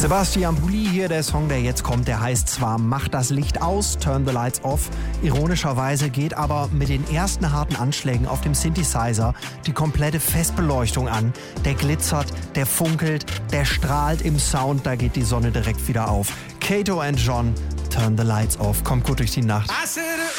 Sebastian Bulli hier, der Song, der jetzt kommt, der heißt zwar Mach das Licht aus, Turn the Lights Off. Ironischerweise geht aber mit den ersten harten Anschlägen auf dem Synthesizer die komplette Festbeleuchtung an. Der glitzert, der funkelt, der strahlt im Sound, da geht die Sonne direkt wieder auf. Kato and John, Turn the Lights Off, kommt gut durch die Nacht.